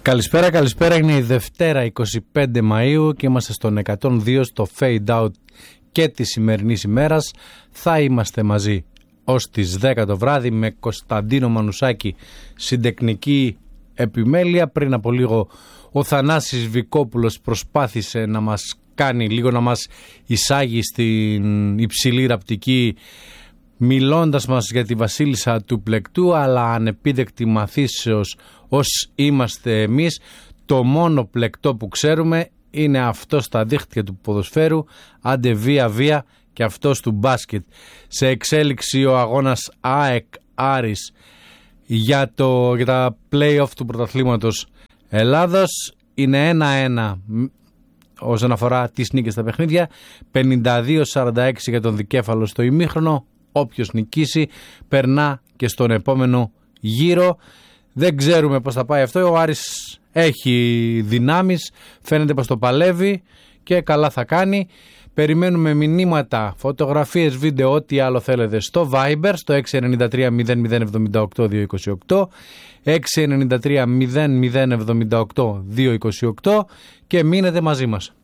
Καλησπέρα, είναι η Δευτέρα 25 Μαΐου και είμαστε στον 102 στο Fade Out και της σημερινής ημέρας. Θα είμαστε μαζί ως τις 10 το βράδυ με Κωνσταντίνο Μανουσάκη στην τεχνική επιμέλεια. Πριν από λίγο ο Θανάσης Βικόπουλος προσπάθησε να μας κάνει λίγο, να μας εισάγει στην υψηλή ραπτική, μιλώντας μας για τη βασίλισσα του πλεκτού, αλλά ανεπίδεκτη μαθήσεως ως είμαστε εμείς, το μόνο πλεκτό που ξέρουμε είναι αυτό στα δίχτυα του ποδοσφαίρου, άντε βία και αυτός του μπάσκετ. Σε εξέλιξη ο αγώνας ΑΕΚ Άρης για τα play-off του πρωταθλήματος Ελλάδος είναι 1-1 όσον αφορά τις νίκες στα παιχνίδια, 52-46 για τον δικέφαλο στο ημίχρονο. Όποιος νικήσει περνά και στον επόμενο γύρο. Δεν ξέρουμε πώς θα πάει αυτό. Ο Άρης έχει δυνάμεις, φαίνεται πως το παλεύει και καλά θα κάνει. Περιμένουμε μηνύματα, φωτογραφίες, βίντεο, ό,τι άλλο θέλετε στο Viber, στο 693 0078 228, 693 0078 228 και μείνετε μαζί μας.